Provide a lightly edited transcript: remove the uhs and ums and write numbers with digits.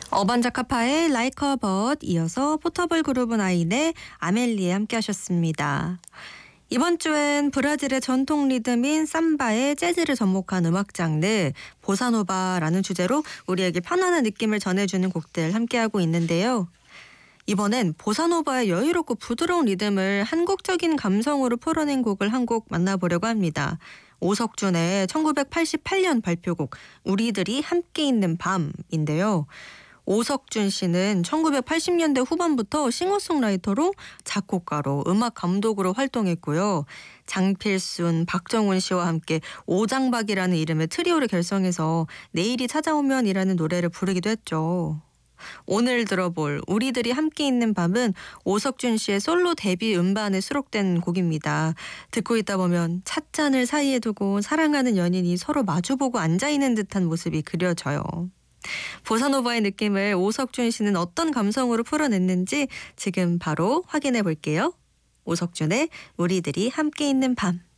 어반자카파의 Like a Bird, 이어서 포터블 그룹은 아이네 아멜리에 함께 하셨습니다. 이번 주엔 브라질의 전통 리듬인 삼바에 재즈를 접목한 음악 장르 보사노바라는 주제로 우리에게 편안한 느낌을 전해주는 곡들 함께하고 있는데요. 이번엔 보사노바의 여유롭고 부드러운 리듬을 한국적인 감성으로 풀어낸 곡을 한 곡 만나보려고 합니다. 오석준의 1988년 발표곡 우리들이 함께 있는 밤인데요. 오석준 씨는 1980년대 후반부터 싱어송라이터로 작곡가로 음악 감독으로 활동했고요. 장필순, 박정훈 씨와 함께 오장박이라는 이름의 트리오를 결성해서 내일이 찾아오면이라는 노래를 부르기도 했죠. 오늘 들어볼 우리들이 함께 있는 밤은 오석준 씨의 솔로 데뷔 음반에 수록된 곡입니다. 듣고 있다 보면 찻잔을 사이에 두고 사랑하는 연인이 서로 마주보고 앉아있는 듯한 모습이 그려져요. 보사노바의 느낌을 오석준 씨는 어떤 감성으로 풀어냈는지 지금 바로 확인해 볼게요. 오석준의 우리들이 함께 있는 밤.